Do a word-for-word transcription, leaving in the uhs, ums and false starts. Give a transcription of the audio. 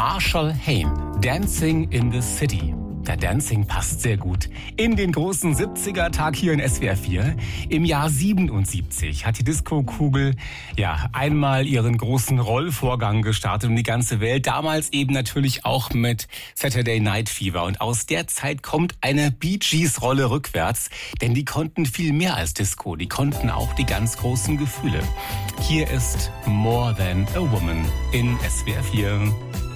Marshall Hayne, Dancing in the City. Der Dancing passt sehr gut in den großen siebziger-Tag hier in S W R vier. Im Jahr siebenundsiebzig hat die Disco-Kugel ja einmal ihren großen Rollvorgang gestartet um die ganze Welt. Damals eben natürlich auch mit Saturday Night Fever. Und aus der Zeit kommt eine Bee Gees-Rolle rückwärts. Denn die konnten viel mehr als Disco. Die konnten auch die ganz großen Gefühle. Hier ist More Than a Woman in S W R vier.